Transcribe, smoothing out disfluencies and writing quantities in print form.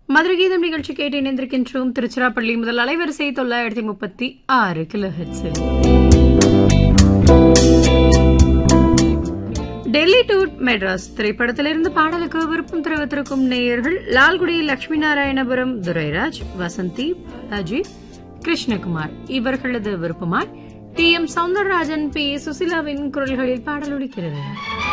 மதுரை கீதம் நிகழ்ச்சி கேட்டு இணைந்திருக்கின்றோம். திருச்சிராப்பள்ளி முதல் அலைவரிசை 936 கிலோஹெர்ட்ஸில். டெல்லி டு மெட்ராஸ் திரைப்படத்திலிருந்து பாடலுக்கு விருப்பம் தெரிவித்திருக்கும் நேயர்கள் லால்குடி, லட்சுமி நாராயணபுரம், துரைராஜ், வசந்தி, பாலாஜி, கிருஷ்ணகுமார். இவர்களது விருப்பமாய் டி எம் சௌந்தரராஜன், பி சுசிலாவின் குரல்களில் பாடல் ஒலிக்கிறது.